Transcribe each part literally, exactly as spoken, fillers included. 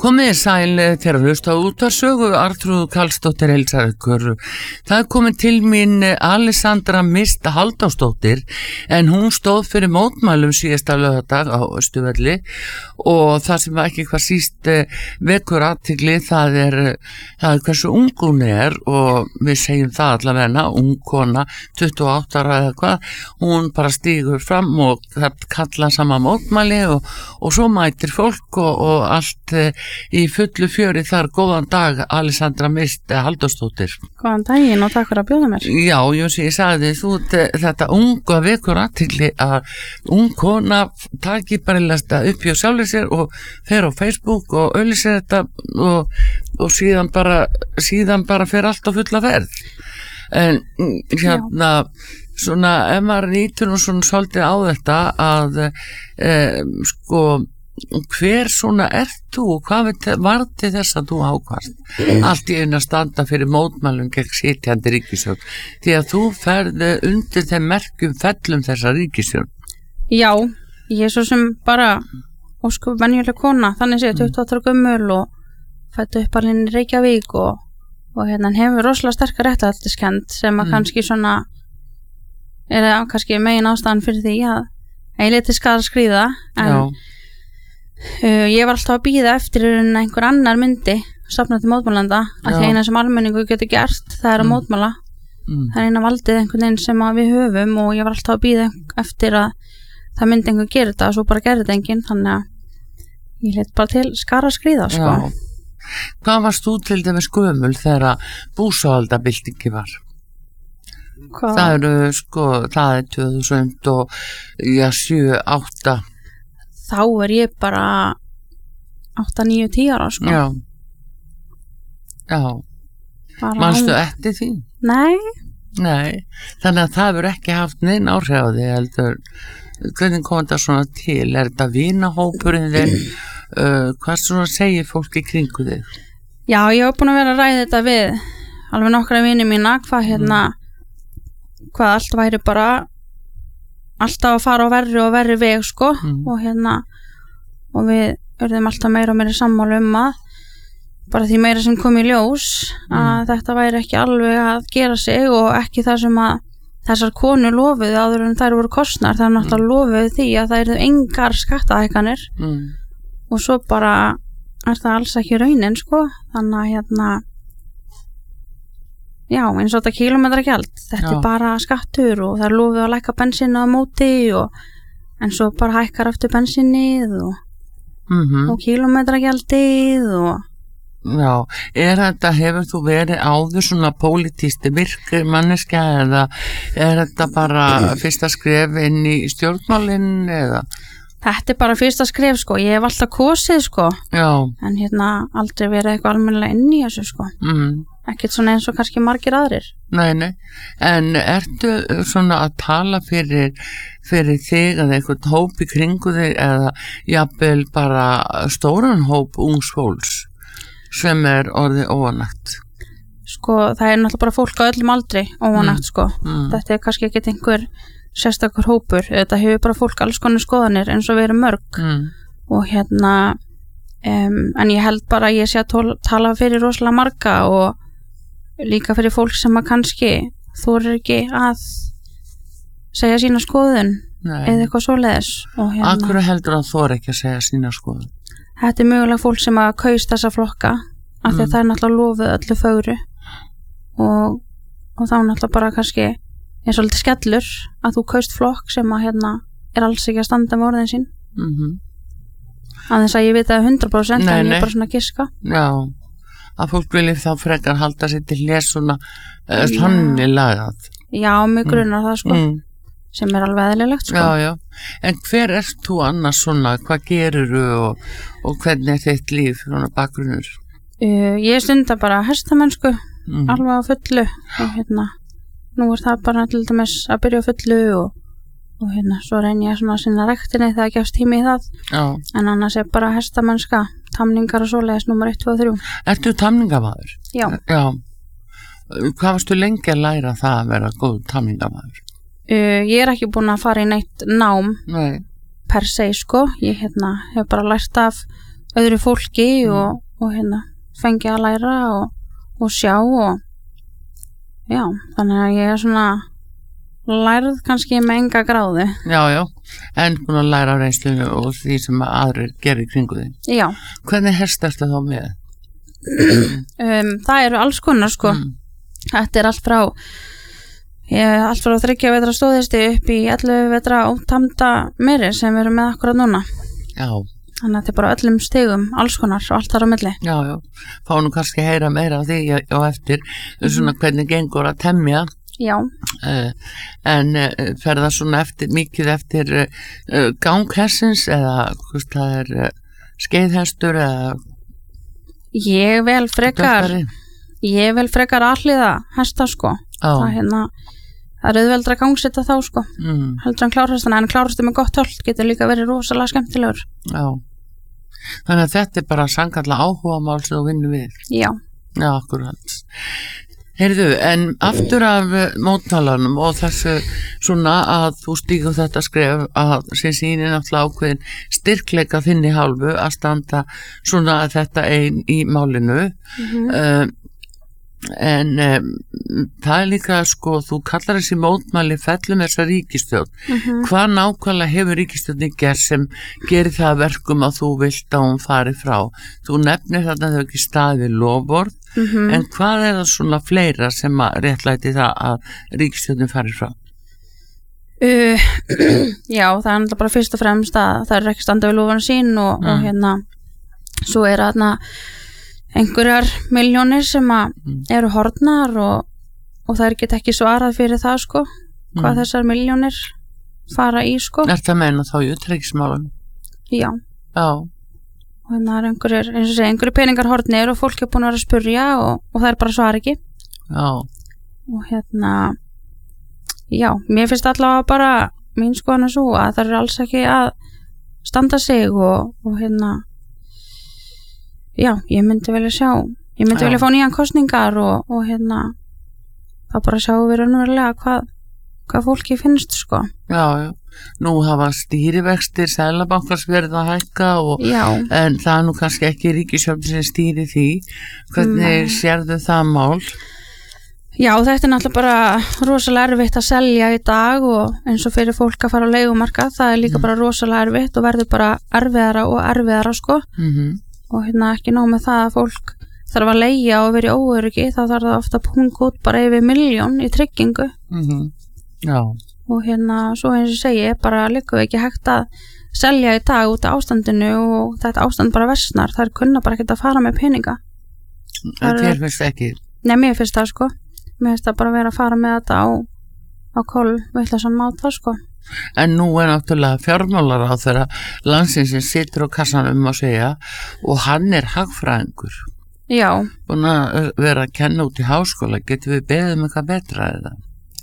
Komið sæl þegar að hlusta út að sögu Arnþrúður Karlsdóttir heilsar ykkur. Það er komið til mín Alessandra Mist Halldórsdóttir en hún stóð fyrir mótmælum síðasta laugardag á Austurvelli og það sem ekki hvað síst vekur athygli það er, það er hversu ung hún er og við segjum það allavega, ung kona, tuttugu og átta ára eða hvað, hún bara stígur fram og það kalla saman mótmæli og, og svo mætir fólk og, og allt í fullu fjöri þar. Góðan dag, Alessandra Mist Halldórsdóttir. Góðan daginn og takk fyrir að bjóða mér. Já, ég, ég sagði þú þetta unga vekur athygli að ung kona taki bara upp hjá sjálfur sér og fer á Facebook og auglýsir þetta og, og síðan bara síðan bara fer allt á fulla ferð. En hérna Já. Svona ef maður nýtur nú svona svolítið á þetta að e, sko hver svona ert þú og hvað var til þess að þú ákvast allt í einu að standa fyrir mótmælum gegn sitjandi ríkisstjórn því að þú ferði undir þeim merkum fellum þessa ríkisstjórn? Já, ég er svo sem bara óskup venjuleg kona, þannig sé tuttugu og átta ára gömul og fæddu upp alveg í Reykjavík og, og hérna hefur rosalega sterkar réttlætiskennd sem að mm. kannski svona er það kannski megin ástæðan fyrir því að ég leti skara skríða en uh, ég var alltaf að bíða eftir en einhver annar myndi safna til mótmælanda að því eina sem almenningu getur gert það er að mm. mótmæla mm. það er eina valdið einhvern veginn sem að við höfum og ég var alltaf að bíða eftir að það myndi einhver gera þetta og svo bara gerði þetta enginn þannig að ég leti bara til skara skríða sko. Hvað varst þú til dæmis gömul þegar búsáhaldabyltingi var? Hvað? Það eru sko, það er tvö þúsund og já, sjö, átta. Þá er ég bara átta, níu, tíu ára sko. Já. Já. Manstu eftir því? Nei. Nei. Þannig að það hefur ekki haft neinn áhrif á því heldur. Hvernig kom þetta svona til? Er þetta vinahópurinn þinn? Uh, hvað svona segir fólk í kringu þig? Já, ég hef búin að vera að ræða þetta við alveg nokkra vini mína hvað hérna mm. hvað allt væri bara alltaf að fara á verri og verri veg sko mm. og hérna og við örðum alltaf meira og meira sammála um að bara því meira sem kom í ljós mm. að þetta væri ekki alveg að gera sig og ekki það sem að þessar konur lofuðu áður en þær voru kosnar það er náttúrulega mm. lofuðu því að það eru engar skattahækkanir mm. og svo bara er það alls ekki raunin sko þannig að hérna já eins og þetta kílómetragjald þetta já. Er bara skattur og það er lofið að lækka bensínu á móti og en svo bara hækkar aftur bensínið og, mm-hmm. og kílómetragjaldið og Já, er þetta, hefur þú verið áður svona pólitísti virk manneskja eða er þetta bara fyrsta skref inn í stjórnmálinn eða? Þetta er bara fyrsta skref sko, ég hef alltaf kosið sko Já. En hérna aldrei verið eitthvað almennilega inn í þessu sko mm. ekkert svona eins og kannski margir aðrir Nei, nei, en ertu svona að tala fyrir fyrir þig eða einhvern hóp í kringu þig eða jafnvel bara stóran hóp ungs fólks sem er orðið óanægt? Sko, það er náttúrulega bara fólk á öllum aldri óanægt mm. sko mm. þetta er kannski ekki einhver sérstakur hópur, þetta hefur bara fólk alls konar skoðanir eins og við erum mörg mm. og hérna um, en ég held bara að ég sé að tól, tala fyrir rosalega marga og líka fyrir fólk sem að kannski þorir ekki að segja sína skoðun Nei. Eða eitthvað svoleiðis og hérna Af hverju heldur að þor ekki að segja sína skoðun? Þetta er mögulega fólk sem að kaus þessa flokka af því að mm. það er náttúrulega lofuð öllu fögru og, og þá náttúrulega bara kannski er svolítið skellur að þú kaust flokk sem að hérna er alls ekki að standa með orðin sín mm-hmm. að þess að ég veit að hundrað prósent nei, en ég nei. er bara svona að giska Já, að fólk vilja þá frekar halda sér til les svona uh, þannig lagað Já, mig grunar það sko mm. sem er alveg eðlilegt sko Já, já, en hver ert þú annars svona, hvað gerirðu og, og hvernig er þitt líf, svona bakgrunnur? uh, Ég stunda bara hestamennsku mm. alveg á fullu og hérna, nú er það bara til dæmis að byrja á fullu og, og hérna, svo reyni ég svona að sinna rektinni þegar það gefst tími í það já. En annars er bara hestamennska, tamningar og svoleiðis númer eitt, tvö og þrjú Ertu tamningamaður? Já. Já Hvað varstu lengi að læra það að vera góð tamningamaður? Uh, ég er ekki búin að fara í neitt nám Nei. per se sko, ég hérna hef bara lært af öðru fólki Mm. og, og hérna fengi að læra og, og sjá og já, þannig að ég er svona lærð kannski með enga gráðu. Já, já, en búin að læra á reynslunni og því sem aðrir gerir kringu þig. Já, Hvernig herst þetta þá með? um, það eru alls konar sko. Mm. Þetta er allt frá ég, allt frá þriggja vetra stóðisti upp í ellefu vetra ótamda meiri sem við erum með akkurat núna. Já, Þannig að þetta er bara öllum stigum, alls konar og allt þar á milli. já, já, fá nú kannski að heyra meira af því og eftir, svona hvernig gengur að temja, Já, uh, en uh, fer það svona eftir, mikið eftir uh, uh, ganghessins eða hvort það er uh, skeiðhestur eða ég vel frekar dökkari? ég vel frekar alliða hesta sko. Það, Já, hérna, það er auðveldra að gangsetta þá sko. mm, Heldur en klárhestana, en klárhestur með gott höld getur líka verið rosalega skemmtilegur. já. Þannig að þetta er bara sangalla áhugamál sem þú vinnur við. Já, Já, akkurat. Heyrðu, en aftur af eh, mótmælanum og þessu svona að þú stígur þetta skref að sem sýnir náttúrulega ákveðin styrkleika þinni hálfu að standa svona þetta ein í málinu. mm Uh, en um, það er líka sko, þú kallar þessi mótmæli fellum þessa ríkisstjórn. -hmm. Hvað nákvæmlega hefur ríkisstjórnin gert sem gerir það að verkum að þú vilt að hún fari frá? Þú nefnir þarna þau ekki staði lofvörð, en hvað er það svona fleira sem að réttlæti það að ríkisstjórnin fari frá? Uh, já, það er náttúrulega bara fyrst og fremst að það er ekki standa við lofana sín og, Mm. og hérna svo er þarna einhverjar miljónir sem að Mm. eru horfnar og, og það er get ekki svarað fyrir það sko, hvað Mm. þessar miljónir fara í sko. Er það meina þá í utanríkismálum? Já, Já, og hérna er einhverjir, eins og segja, einhverjir peningar horfnir og fólk er búin að vera að spurja og, og það er bara svar ekki já, og hérna já, mér finnst allavega bara mín skoðan er svo að það er alls ekki að standa sig og, og hérna já, ég myndi velja sjá ég myndi Já. velja fá nýjan kostningar og, og hérna þá bara sjáum við raunverulega hvað hvað fólki finnst sko. já, já. Nú hafa stýrivextir Seðlabankans verið að hækka og Já, en það er nú kannski ekki ríkisstjórnin sem stýri því. Hvernig Nei. sérðu það mál? já, þetta er náttúrulega bara rosalega erfitt að selja í dag og eins og fyrir fólk að fara á leigumarkað, það er líka Mm. bara rosalega erfitt og verður bara erfiðara og erfiðara sko. Mm Og hérna ekki nóg með það að fólk þarf að leigja og vera í óöryggi, þá þarf það ofta að punga út bara yfir milljón í tryggingu -hmm. Já, og hérna svo eins og segi bara líka ekki hægt að selja í dag út af ástandinu og þetta ástand bara versnar, það er kunna bara ekki að fara með peninga. en Það er- þér finnst ekki. Nei, mér finnst það sko, mér finnst það bara vera að fara með þetta á, á kól veitlasan máta sko. En nú er náttúrulega fjármálar á þeirra landsins sem situr á kassanum að segja og hann er hagfræðingur. Já, Búin að vera að kenna út í háskóla, getum við beðið um eitthvað betra eða?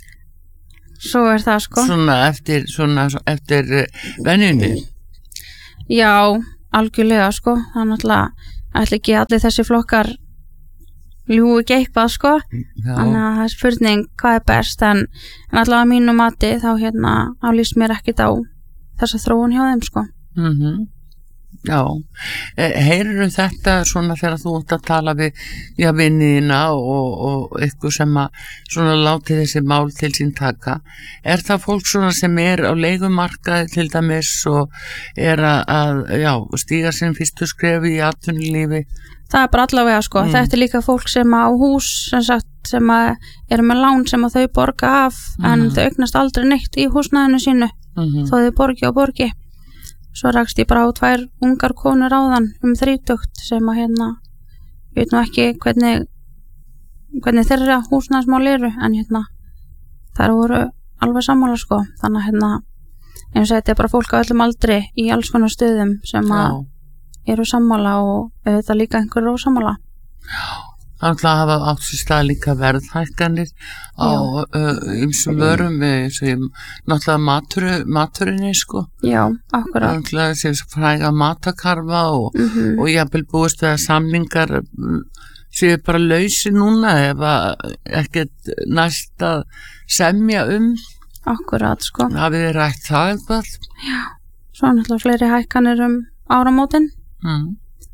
svo er það sko. Svona eftir, svona eftir uh, venjunni. Já, algjörlega sko, það er náttúrulega ætla ekki allir þessi flokkar ljú ekki eitthvað sko, Já, þannig að það er spurning hvað er best en, en allavega að mínu mati þá hérna álýst mér ekkit á þessa þróun hjá þeim sko. mm já. Heyrirðu þetta svona þegar þú ert að tala við já, vinniðina og, og eitthvað sem að svona láti þessi mál til sín taka? Er það fólk svona sem er á leigumarkaði til dæmis og er að, að já, stíga sinn fyrstu skrefi í atvinnulífi? Það er bara allavega sko, Mm. þetta er líka fólk sem á hús sem sagt, sem að eru með lán sem að þau borga af en Mm. þau eignast aldrei neitt í húsnæðinu sínu Mm þó þau borgi og borgi. Svo rakst ég bara á tvær ungar konur áðan um þrítugt sem að hérna ég veit nú ekki hvernig hvernig þeirra húsnæðismál eru en hérna þær voru alveg sammála sko, þannig að hérna eins og þetta er bara fólk á öllum aldri í alls konar stöðum sem að Já, eru sammála og auðvitað líka einhverju ósammála. þannig að hafa átt sér stað líka verðhækkanir á ymsum vörum eins og ég- náttúrulega maturu, maturinni sko. Já, akkurat. Þannig að þessi fræga matakarfa og Mm og ég hafði búist við að samningar mm, séu bara lausi núna ef að ekkert næst að semja um, Akkurat, sko. hafið þið rætt það eitthvað? Svo er náttúrulega fleiri hækkanir um áramótin Mm.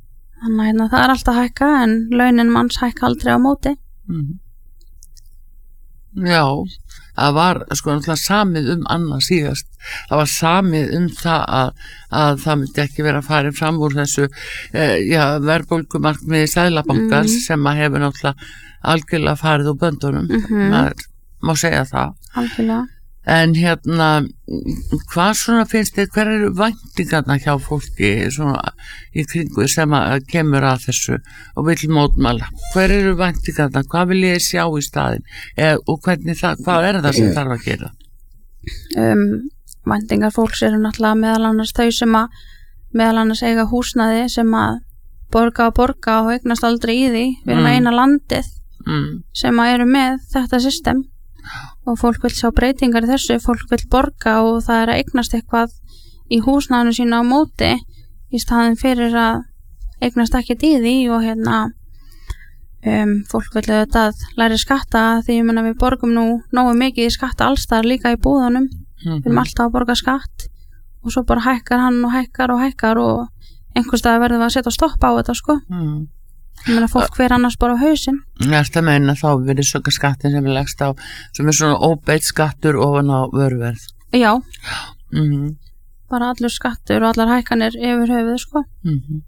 Þannig að hérna, það er alltaf að hækka en launin manns hækka aldrei á móti. Mm. Já, það var sko náttúrulega samið um annað síðast. Það var samið um það að, að það myndi ekki vera að fara fram úr þessu eh, já, verðbólgumarkmiði Seðlabankans mm. sem að hefur náttúrulega algjörlega farið úr böndunum. Mm-hmm. Maður má segja það. Algjörlega. En hérna, hvað svona finnst þið, hver eru væntingarna hjá fólki svona í kringu sem að kemur að þessu og vill mótmæla? Hver eru væntingarna, hvað vil ég sjá í staðinn e, og hvernig það, hvað er það sem þarf að gera? Um, væntingar fólks eru náttúrulega meðal annars þau sem að meðal annars eiga húsnæði sem að borga og borga og eignast aldrei í því. Við erum mm. eina landið mm. sem að eru með þetta system. Og fólk vil sjá breytingar í þessu, fólk vil borga og það er að eignast eitthvað í húsnæðinu sína á móti í staðin fyrir að eignast ekkert í því og hérna um, fólk vil auðvitað læri skatta því ég menna við borgum nú nógu mikið í skatta allstar líka í búðunum, mm-hmm. við erum alltaf að borga skatt og svo bara hækkar hann og hækkar og hækkar og einhvers stað verðum við að setja stopp á þetta sko. Mm. Ég meina fólk hver annars bara á hausinn. Ég ætla að meina þá verið svona skattin sem er leggst á sem er svona óbeitt skattur ofan á vöruverð. Já. Mm-hmm. Bara allur skattur og allar hækkanir yfir höfuð sko. Mm-hmm.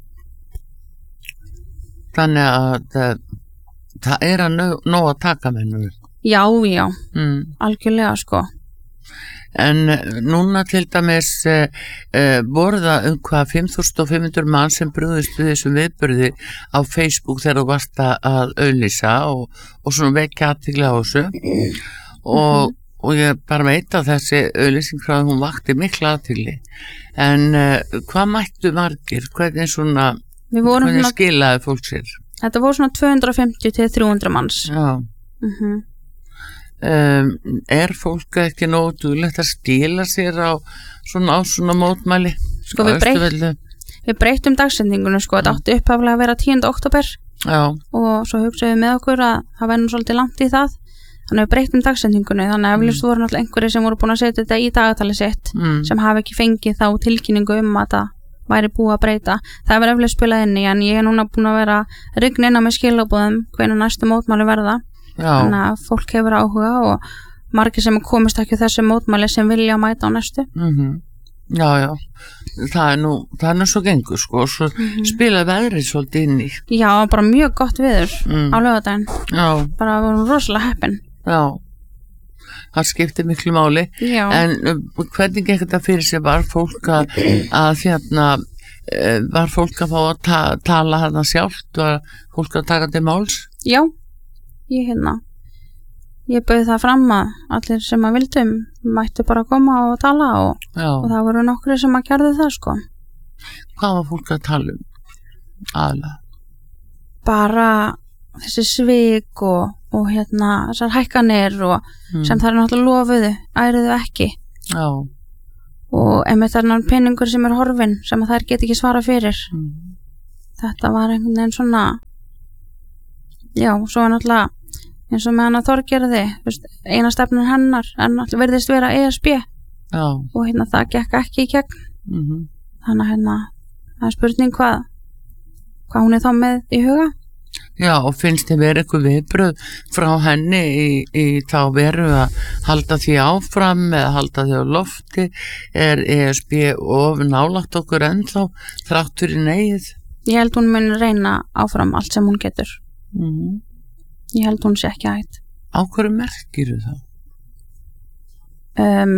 Þannig að það, það er að nóg, nóg að taka með nú. Já, já. Mm. Algjörlega sko. En núna til dæmis eh, eh, voru það um hvað fimm þúsund fimm hundruð mann sem brugðist við þessum viðburði á Facebook þegar þú varst að auglýsa og, og svona vekja athygli á þessu og, mm-hmm. og ég bara veit að þessi auglýsing frá hún vakti mikla athygli en eh, hvað mættu margir? Hvernig svona hvernig svona, skilaði fólk sér? Þetta voru svona tvö hundruð og fimmtíu til þrjú hundruð manns. Já. Mhm. Um, er fólk ekki nógu duglegt að skila sér á svona, á svona mótmæli sko við, breyt, við breytum dagsendingunum sko, þetta átti upphaflega að vera tíunda október Já. Og svo hugsaðum við með okkur að það verður svolítið langt í það þannig að við breytum dagsendingunum þannig að eflust mm. voru náttúrulega einhverjir sem voru búin að setja þetta í dagatali sitt mm. sem hafi ekki fengið þá tilkynningu um að það væri búið að breyta það verður eflust spilað inn í en ég er núna búin að vera rigna inn á með skilabúðum hvenær næstu mótmæli verða Já. Þannig að fólk hefur áhuga og margir sem komist ekki þessu mótmæli sem vilja mæta á næstu. Mm-hmm. Já, já. Það er nú, það er nú svo gengur sko og svo mm-hmm. spila veðrið svolítið inn í. Já, bara mjög gott viður mm. á laugardaginn. Já. Bara vorum rosalega heppin. Já. Það skiptir miklu máli. Já. En hvernig gekk þetta fyrir sig var fólk að, að hérna var fólk að fá að ta tala þarna sjálft, var fólk að taka til máls? Já. Ég hérna ég bauð það fram að allir sem að vildum mættu bara koma og tala og, og það voru nokkri sem að gerðu það sko. Hvað var fólk að tala um? Aðlega? Bara þessi svik og, og hérna þessar hækkanir og mm. sem það er náttúrulega lofuðu, æruðu ekki. Já. Og einmitt er náttúrulega peningur sem er horfin sem að þær get ekki svara fyrir. Mm. Þetta var einhvern veginn svona já, svo er náttúrulega eins og með hana Þorgerði eina stefnun hennar en náttúrulega verðist vera E S B Já. Og hérna það gekk ekki í gegn mm-hmm. þannig að hérna það er spurning hvað hvað hún er þá með í huga Já, og finnst þið verið eitthvað viðbröð frá henni í, í þá veru að halda því áfram eða halda því á lofti er E S B of nálagt okkur ennþá þrátt fyrir neyð Ég held hún mun reyna áfram allt sem hún getur mm-hmm. Ég held hún sé ekki hægt Á hverju merkir þú það? Um,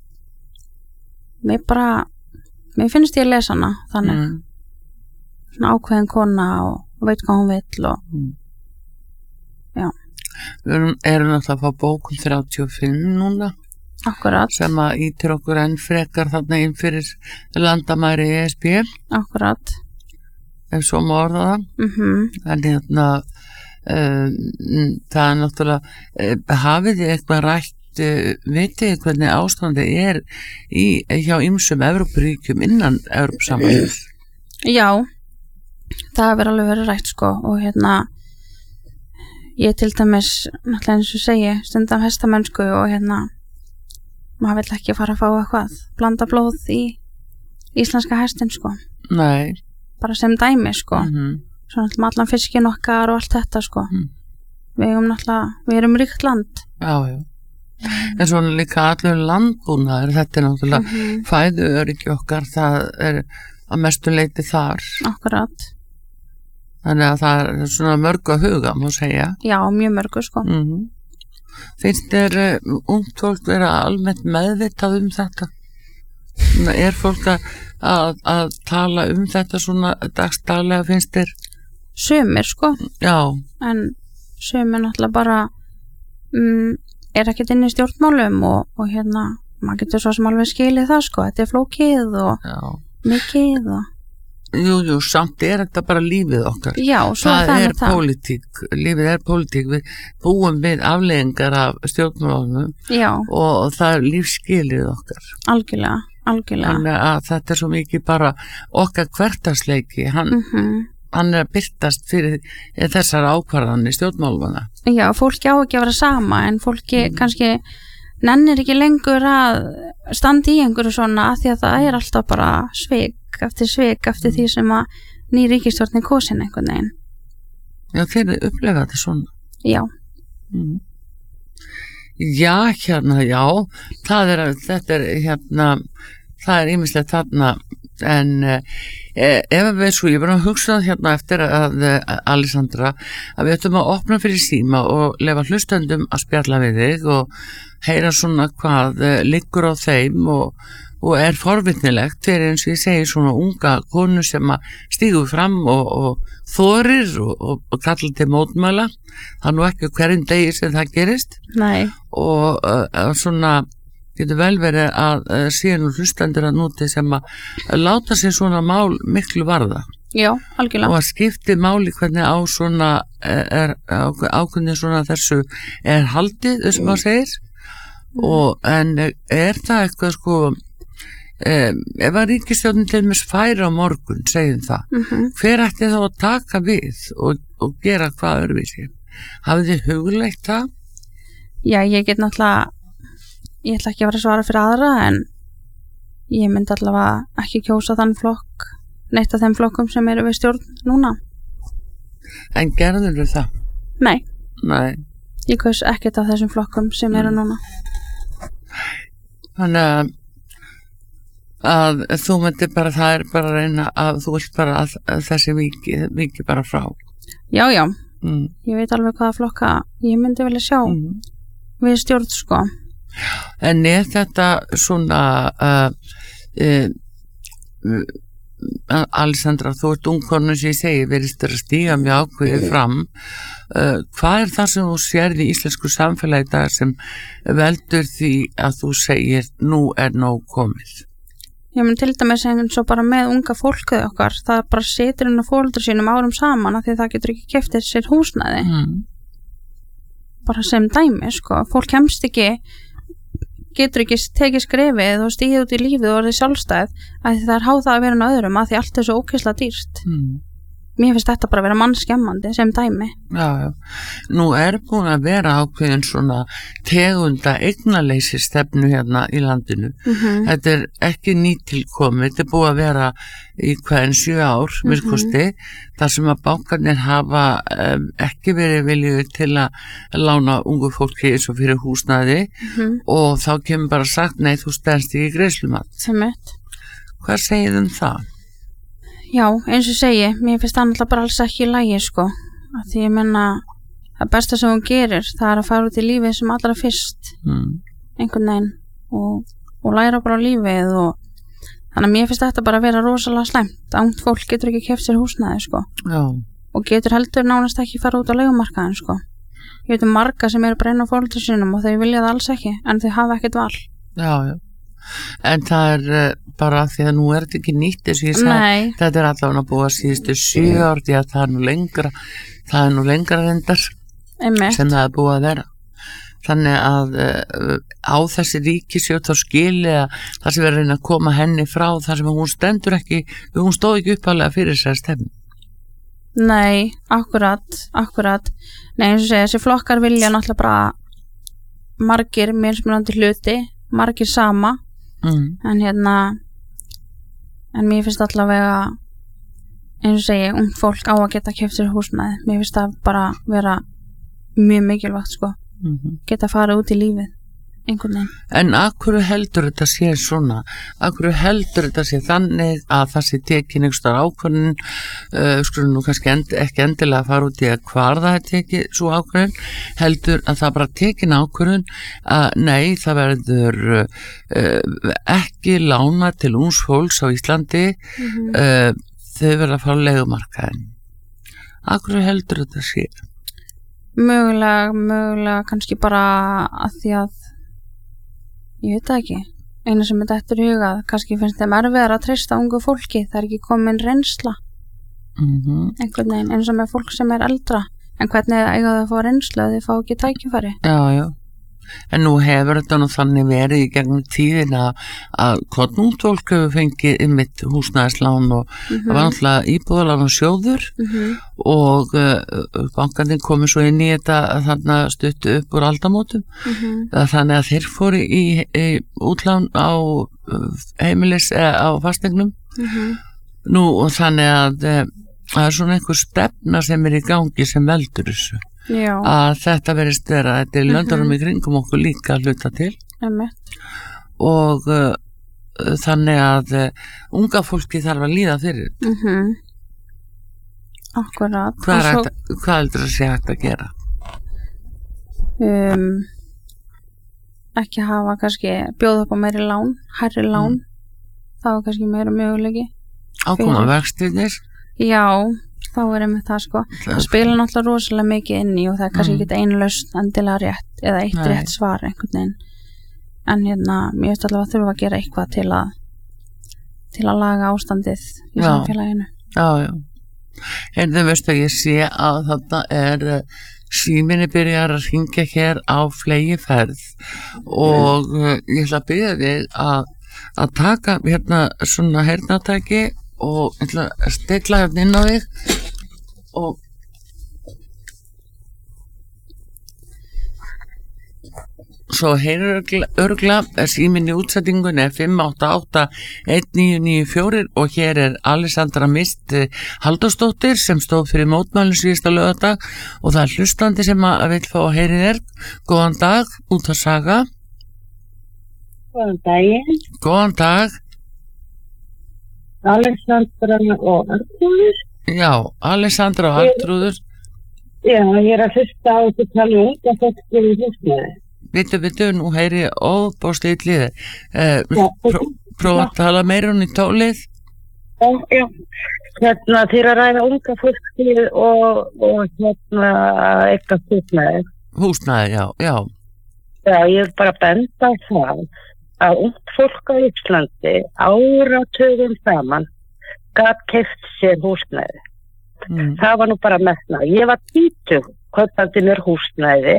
mér bara mér finnst ég að lesa hana þannig mm. svona ákveðin kona og, og veit hvað hún vill og mm. já Við erum, erum alltaf að fá bókum þrjátíu og fimm núna Akkurat sem að ítir okkur enn frekar þarna inn fyrir landamæri E S B Akkurat ef svo má orða það mm-hmm. en hérna uh, það er náttúrulega uh, hafið þið eitthvað rætt uh, vitið þið hvernig ástandi er í, hjá ýmsum Evrópuríkjum innan Evrópusambandsins Já það hefur alveg verið rætt sko og hérna ég til dæmis náttúrulega eins og segi stundum hestamennsku og hérna maður vill ekki fara að fá eitthvað blanda blóð í íslenska hestin sko Nei bara sem dæmi sko mm-hmm. svo náttúrulega allan fiskin okkar og allt þetta sko Mm. við erum náttúrulega, við erum ríkt land Já, já. En svona líka allur landbúnaður, þetta er náttúrulega mm -hmm. fæðu öryggi okkar, það er að mestu leiti þar. akkurat, Þannig að það er svona mörgu að huga, má segja. já, mjög mörgu sko Mm. Finnst þér uh, ungt fólk vera almennt meðvitað um þetta? Svona, er fólk að, að, að tala um þetta svona dagstaglega, finnst þér? sumir sko, Já, en sumir náttúrulega bara um, er ekkert inn í stjórnmálum og, og hérna, maður getur svo sem alveg skilið það sko, þetta er flókið og já. mikið og Jú, jú, samt er þetta bara lífið okkar. já, svo Það er það er með það pólitík, lífið er pólitík, við búum við afleiðingar af stjórnmálunum já, og það er lífsskilið okkar. algjörlega, algjörlega Þannig að þetta er svo mikið bara okkar hvertarsleiki, hann, mm hann er að byrtast fyrir þessar ákvarðanir stjórnmáluna. já, fólki á ekki að vera sama en fólki Mm. kannski nennir ekki lengur að standa í einhverju svona af því að það er alltaf bara svik eftir svik eftir því sem að ný ríkisstjórnin kosin einhvern veginn Já, þeir upplefa þetta svona. já, Mm. Já, hérna, já, það er, þetta er, hérna, það er ýmislegt þarna, en e, ef við svo, ég var að hugsa hérna eftir að, að Alessandra, að við ættum að opna fyrir síma og lefa hlustendum að spjalla við þig og heyra svona hvað e, liggur á þeim og og er forvitnilegt fyrir eins og ég segi svona unga konu sem að stígur fram og, og þorir og, og, og kallar til mótmæla. Það er nú ekki hverjum degi sem það gerist nei, og uh, svona getur vel verið að uh, síðan og hlustendur að núti sem að láta sér svona mál miklu varða já, algjörlega og að skipti máli hvernig á svona er ákveðin svona þessu er haldið, þessum að segir Mm. og en er það eitthvað sko Um, ef að ríkisstjórnin til mér færi á morgun, segjum það mm hver ætti þá að taka við og, og gera hvað öðruvísi? Hafið þið hugleitt það? já, ég get náttúrulega ég ætla ekki að vera að svara fyrir aðra en ég myndi allavega ekki kjósa þann flokk neitt af þeim flokkum sem eru við stjórn núna En gerður þið það? nei, Nei. ég kaus ekkert af þessum flokkum sem eru núna Þannig að að þú myndir bara, það er bara að reyna að þú vilt bara að, að þessi viki, viki bara frá. já, já, Mm. ég veit alveg hvaða flokka ég myndi vilja sjá Mm. við stjórn sko En er þetta svona uh, uh, uh, Alessandra, þú ert ungkonu sem ég segi, verðist að stíga mjög ákveðið fram uh, hvað er það sem þú sérði í íslensku samfélagi í dag sem veldur því að þú segir nú er nóg komið? ég mun til dæmis eins og bara með unga fólkið okkar það bara situr inn á fóldur sínum árum saman af því það getur ekki keypt sér húsnæði Mm. bara sem dæmi sko, fólk kemst ekki getur ekki tekið skrefið og stíðið út í lífið og orðið sjálfstæð af því það er háð það að vera en öðrum af því allt er svo ókysla dýrt Mm. mér finnst þetta bara að vera mannskemmandi sem dæmi Já, já. Nú er búin að vera ákveðin svona tegunda eignaleysi stefnu hérna í landinu. mm -hmm. Þetta er ekki nýtilkomið, þetta er búið að vera í hverjum sjö ár, Mhm. minnst þar sem að bankarnir hafa um, ekki verið viljið til að lána ungu fólki eins og fyrir húsnæði mm -hmm. og þá kemur bara sagt, nei, þú stendst í greiðslumat. sem mitt Hvað segir um það? já, eins og segi, mér finnst það náttúrulega bara alls ekki í lagi sko, af því ég menna það besta sem hún gerir það er að fara út í lífið sem allra fyrst Mm. einhvern veginn og, og læra bara á lífið og þannig að mér finnst þetta bara að vera rosalega slæmt að ungt fólk getur ekki keypt sér húsnæði sko Já. og getur heldur nánast ekki fara út á leigumarkaðin sko ég veit um marga sem eru bara inn á fólkdur sínum og þau vilja það alls ekki en þau hafa ekkert val Já, já. En það er uh, bara því að nú er þetta ekki nýtt eins og ég sagði, Nei, þetta er allavega búið að síðustu sjö ár því að það er nú lengra, það er nú lengra reyndar einmitt sem það er búið að vera. Þannig að uh, á þessi ríkisstjórn þá skilja að það sem verður að reyna að koma henni frá þar sem hún stendur ekki, hún stóð ekki uppalega fyrir þessari stefnu. Nei, akkurat, akkurat Nei, eins og segja, þessi flokkar vilja náttúrulega bara margir mismunandi hluti, margir sama Mm. en hérna en mér finnst allavega eins og segi, ung fólk á að geta keypt sér húsnæði. Mér finnst það bara vera mjög mikilvægt sko, mm-hmm. geta fara út í lífið einhvern veginn. En af hverju heldur þetta sé svona? Af hverju heldur þetta sé þannig að það sé tekin einhverjar ákvörðun, uh, skulum nú kannski end, ekki endilega fara út í að hvar það er tekið svo ákvörðun, heldur að það bara tekin ákvörðun að nei, það verður uh, ekki lána til ungs fólks á Íslandi, Mm-hmm. uh, þau verða að fá leigumarkaðin. Af hverju heldur þetta sé? Mögulega, mögulega kannski bara að því að ég veit það ekki. Einu sem er dettur í hugað, kannski finnst þeim erfiðar að treysta ungu fólki, það er ekki komin reynsla Mm-hmm. einhvern veginn, eins og með fólk sem er eldra. En hvernig eiga þau að fá reynslu að þau fá ekki tækifæri? Já, já. En nú hefur þetta nú þannig verið í gegnum tíðina að konungt fólk hefur fengið ymmit húsnæðislán og Mm-hmm. það var náttúrulega íbúðalán og sjóður Mm-hmm. og uh, bankarnir komið svo inn í þetta þarna stuttu upp úr aldamótum. Mm-hmm. Þannig að þeir fóru í, í útlán á heimilis eða á fasteignum. Mm-hmm. Nú og þannig að uh, það er svona einhver stefna sem er í gangi sem veldur þessu. Já, Að þetta verðist vera, þetta er löndunum í kringum okkur líka að hluta til einmitt. og uh, þannig að uh, unga fólki þarf að líða fyrir. Mm-hmm. Akkurat. Hvað, Og er svo, hægt, hvað heldur að sé hægt að gera? um, ekki hafa kannski bjóða upp á meiri lán, hærri lán, það var kannski meira möguleiki. Ákoma Fyrir. vextirnir? Já, þá er einmitt það sko. Það spila náttúrulega rosalega mikið inn í og það er kannski Mm. ekki einu lausn endilega rétt eða eitt Nei. rétt svar einhvern veginn. En hérna, mér veist allavega að þurfa að gera eitthvað til að til að laga ástandið í Já. samfélaginu. Já, já. Heyrðu, veistu að ég sé að þetta er uh, síminni byrjar að hringja hér á flegiferð og uh, ég ætla að byrja þig að, að taka hérna svona heyrnatæki og ég ætla að stilla hérna inn á þig og svo heyrur örgla síminn í útsettingunni er fimm átta átta einn níu níu fjögur og hér er Alessandra Mist Halldórsdóttir sem stóð fyrir mótmælum síðasta laugardag og það er hlustandi sem að vil fá að heyri þér. Góðan dag, út að saga. Góðan daginn, Góðan dag. Alexandra og Arnúður. Já, Alessandra og Arntrúður. Já, ég er að hlusta á þetta tala um að þetta er í húsnæði. Vittu, vittu, nú heyri ég óbóðst í eh, Já, pró, Prófa að tala meira hún í tólið. Já, já. Hérna, þeir að ræða unga fólkið og, og hérna eitthvað húsnæði. Húsnæði, já, já. Já, ég er bara að benda á það að ungt fólk á Íslandi áratugum saman gat keypt sér húsnæði. Mm. Það var nú bara metnað. Ég var tvítug, kaupandi mér húsnæði,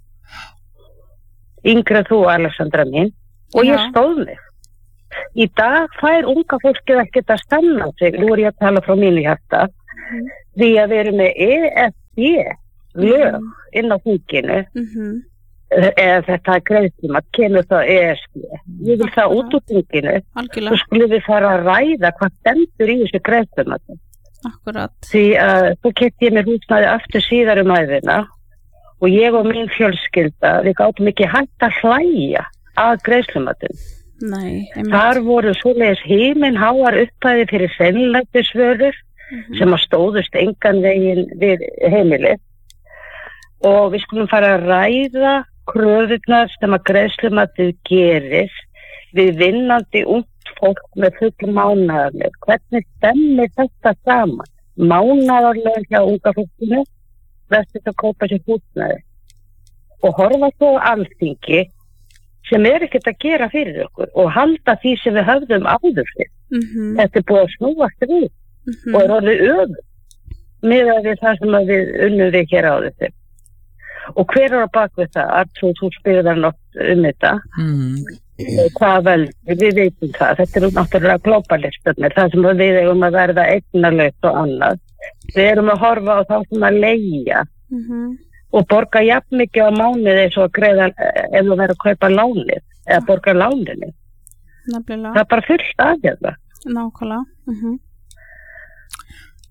yngri en þú, Alexandra mín, og ég Já. stóð mig. Í dag fær unga fólkið ekkert að stanna sig, nú er ég að tala frá mínu hjarta, Mhm. því að við erum með E F D lög inn á þinginu, Mm-hmm. eða þetta greiðsum að kemur það E S B. Ég vil það út úr þinginu, svo Algjörlega, skulum við fara að ræða hvað stendur í þessu greiðsum. akkurat. Því að þú keypti ég mér húsnæði aftur síðar um æðina og ég og mín fjölskylda, við gátum ekki hægt að hlæja að greiðslumatinn. Nei, einmitt. Þar voru svoleiðis himinháar upphæði fyrir hreinlætisvörur Mhm. sem að stóðust engan veginn við heimilið og við skulum fara að ræða kröfurnar sem að greiðslumatið gerir við vinnandi ungt fólk með full mánaðarleg. Hvernig stemmir þetta saman? Mánaðarleg hjá unga fólkinu verður að kópa sér húsnæði og horfa svo á Alþingi sem er ekkert að gera fyrir okkur og halda því sem við höfðum áður fyrir. Mhm. Þetta er búið að snúast við Mhm. og er orðið öður með við það sem að við unnum við hér á þetta. Og hver er á bakvið það? Arnþrúður, þú spyrir nátt um þetta. Mm. Hvað vel, við veitum það. Þetta eru náttúrulega globalistarnir, það sem að við eigum að verða eignalaust og annað. Við erum að horfa á þá sem að leigja Mhm. og borga jafn mikið á mánuði eins og að greiða ef þú verður að kaupa lánið eða borga láninu. Það Nefnilega, er bara fullt af þetta. nákvæmlega. Mhm.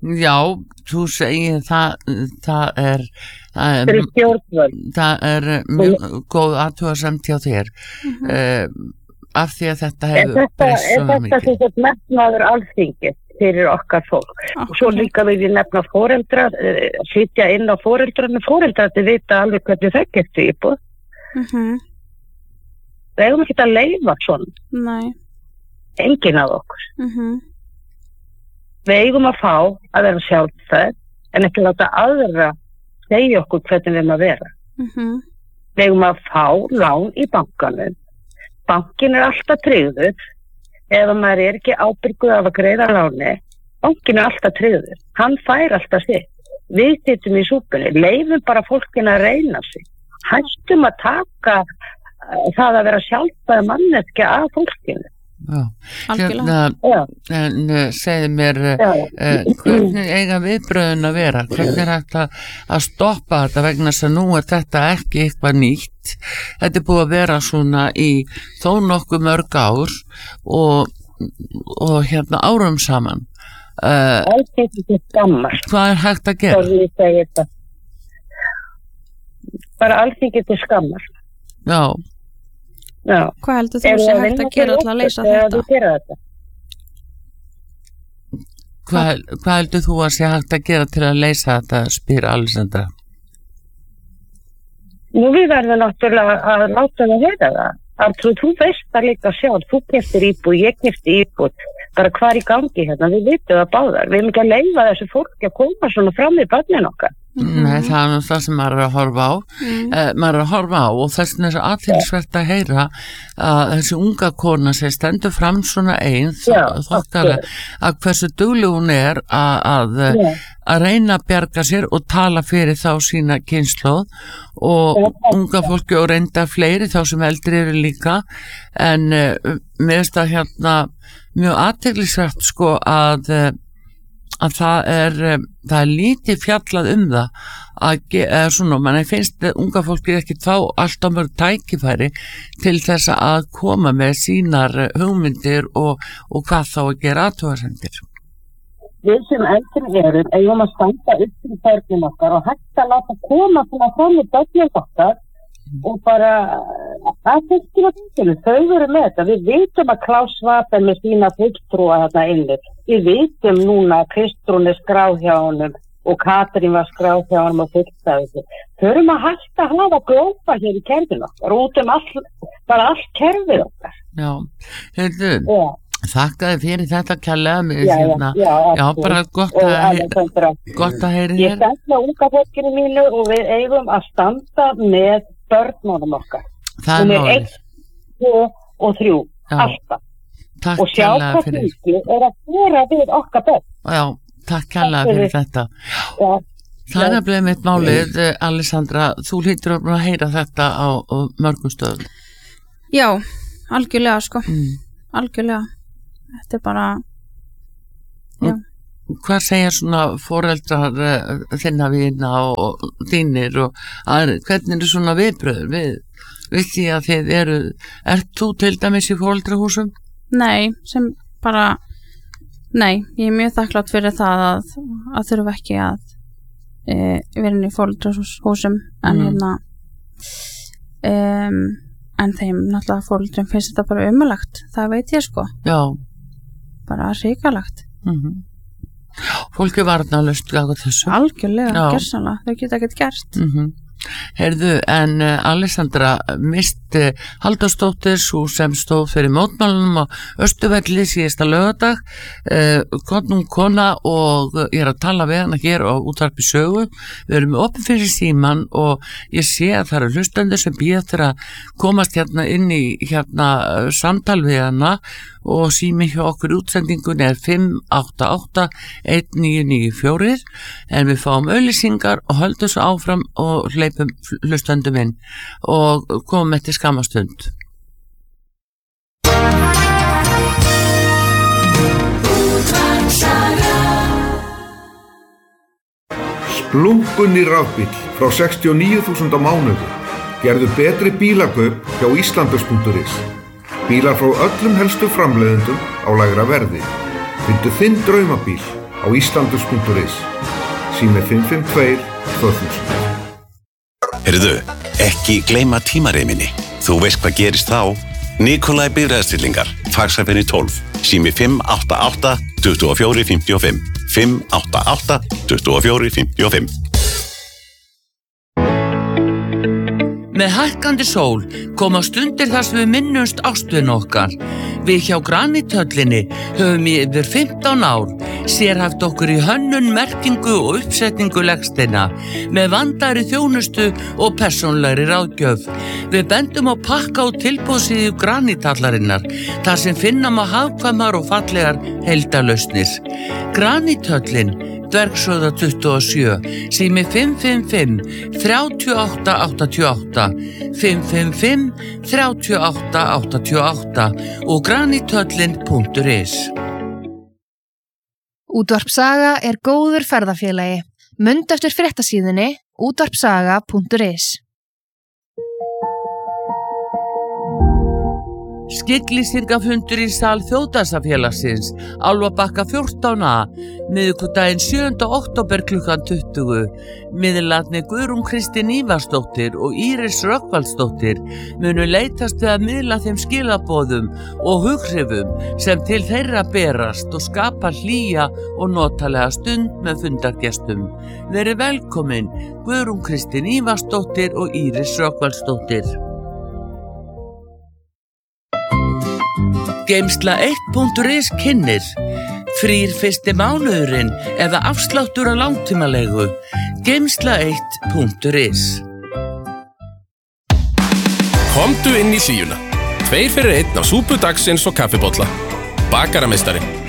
Já, þú segir það, það er það er, fyrir stjórnvöld. það er mjög góð athugasemd hjá þér mm-hmm. uh, af því að þetta hefur breyst svo mikið. Er þetta sem metnaður Alþingis fyrir okkar fólk? Okay. Og svo líka vil ég nefna foreldra, uh, sitja inn á foreldrarnir, foreldrarnir vita alveg hvernig þau getur íbúð. Mhm. Það eigum ekki að leifa svona. Nei. Enginn af okkur. Mhm. Við eigum að fá að vera sjálfstæð en ekki láta aðra segja okkur hvernig við erum að vera. Mhm. Við eigum að fá lán í bankanum. Bankin er alltaf tryggður. Ef maður er ekki ábyrgur af að greiða láni, bankin er alltaf tryggður. Hann fær alltaf sitt. Við sittum í súpunni. Leifum bara fólkinu að reyna sig. Hættum að taka það að vera sjálfstæð manneskja af fólkinu. Já, hérna, en uh, segðu mér uh, uh, hvernig eiga viðbröðin að vera, hvernig er hægt að, að stoppa þetta vegna þess að nú er þetta ekki eitthvað nýtt, þetta er búið að vera svona í þó nokkuð mörg ár og, og hérna árum saman uh, Alþingi til skammar. Hvað er hægt að gera? Bara Alþingi til skammar. Já. Já. Hvað heldur þú sé hægt að gera til að leysa þetta? þetta? Hvað, hvað heldur þú að sé hægt að gera til að leysa þetta, spyr Alessandra? Nú við verðum náttúrulega að láta það heyra það. Artrúð, þú veist það líka sjálf, þú keftir íbúð, ég kefti íbúð, bara hvað er í gangi hérna, við vitum það báðar, við erum ekki að leyfa þessu fólki að koma svona fram í börnin okkar. Mm-hmm. Nei, það er nú það sem maður er að horfa á mm. eh, maður er að horfa á og þess vegna er svo athyglisvert að heyra að þessi unga kona sem stendur fram svona einn þokkalega að hversu dugleg hún er að, að, að reyna að bjarga sér og tala fyrir þá sína kynslóð og unga fólki og reynda fleiri þá sem eldri eru líka en eh, mér finnst það hérna mjög athyglisvert sko að að það er, það er lítið fjallað um það að eða svona, mann finnst unga fólki ekki fá alltaf mörg tækifæri til þess að koma með sínar hugmyndir og, og hvað þá að gera athugasemdir. Við sem eldri erum eigum að standa upp til börnin okkar og hægt að láta koma svona fram í börnin okkar og bara að fyrstinu fyrstinu, þau veru með þetta. Við vitum að Klaus Schwab er með sína fulltrúa þarna inni. Við vitum núna að Kristrún er skráð hjá honum og Katrín var skráð hjá honum og fullstæði. Þau erum að hægt að hafa glópa hér í kerfinu okkar, út um all, bara allt kerfið okkar. Já, heyrðu, Já. Þakka þið fyrir þetta kærlega með Já, hérna, já, já, bara gott að, heyra, gott að heyra Ég standa unga fólkinu mínu og við eigum að standa með börnunum okkar. Það er málið. Eitt, tvö og þrjú, Já. alltaf. Takk Og sjá kærlega hvað fyrir. fólki er að gera við okkar börn. Já, takk kærlega fyrir þetta. Já. Það er nefnilega mitt málið, Alessandra, þú hlýtur að heyra þetta á, á mörgum stöðum. Já, algjörlega sko, Mm. algjörlega. Þetta er bara, já. Hvað segja svona foreldrar uh, þinna vina og, og þínir og aðrir, hvernig eru svona viðbröður við, við því að þið eru, ert þú til dæmis í foreldrahúsum? Nei, sem bara, nei, ég er mjög þakklátt fyrir það að, að þurfa ekki að e, vera inn í foreldrahúsum en Mm. hérna, um, en þeim náttúrulega foreldrum finnst þetta bara ömurlegt, það veit ég sko, Já. bara hrikalegt. Mm-hmm. Fólk er varnarlaust á þessu. Algjörlega, Já. gersamlega, þau geta ekkert gert. Mm-hmm. Heyrðu, en uh, Alessandra mist uh, Halldórsdóttir svo sem stóð fyrir mótmálunum á Austurvelli síðasta laugardag uh, konung kona og uh, ég er að tala við hana hér á útvarpi sögu, við erum opið fyrir síman og ég sé að það eru hlustendur sem býða eftir að komast hérna inn í hérna uh, samtal við hana og sími hjá okkur útsendingun er fimm átta átta eitt níu níu fjögur en við fáum auglýsingar og höldum svo áfram og hleypum hlustendum inn og komum eftir skamastund. Splunkunni rafbíll frá sextíu og níu þúsund á mánuði. Gerðu betri bílakaup hjá Íslandus punktur is. Bílar frá öllum helstu framleiðendum á lægra verði. Fyndu þinn draumabíl á islandus punktur is. Sími fimm fimm tvö tvö þúsund. Heyrðu, ekki gleyma tímareiminni. Þú veist hvað gerist þá? Nikolai Bifreiðastillingar, Faxafeni tólf, sími fimm átta átta tvö fjögur fimm fimm, fimm átta átta tvö fjögur fimm fimm. Með hækkandi sól koma stundir þar sem við minnumst ástvin okkar. Við hjá Granithöllinni höfum í yfir fimmtán ár sérhæft okkur í hönnun, merkingu og uppsetningu legsteina með vandaðri þjónustu og persónlegri ráðgjöf. Við bendum á pakka og tilboðsíðu Granithallarinnar þar sem finna má hagkvæmar og fallegar heildarlausnir. Granithöllin, Dvergshöfða tuttugu og sjö, sími fimm fimm fimm þrjú átta átta átta, fimm fimm fimm þrjú átta átta átta og granithöllin punktur is. Útvarp Saga er góður ferðafélagi. Mundu eftir fréttasíðunni útvarpsaga punktur is. Skygglýsingafundur í sal Þjóðdásafélagsins, Álfabakka fjórtán A, miðvikudaginn sjöunda október klukkan tuttugu. Miðlarnir Guðrún Kristín Ívarsdóttir og Íris Rögnvaldsdóttir munu leitast við að miðla þeim skilaboðum og hughrifum sem til þeirra berast og skapa hlýja og notalega stund með fundargestum. Verið velkomin, Guðrún Kristín Ívarsdóttir og Íris Rögnvaldsdóttir. Geymsla eitt punktur is kynnir frýr fyrsti mánuðurinn eða afsláttur á langtímalegu. Geymsla eitt punktur is. Komdu inn í hlýjuna. Tveir fyrir einn á súpu dagsins og kaffibolla. Bakarameistari.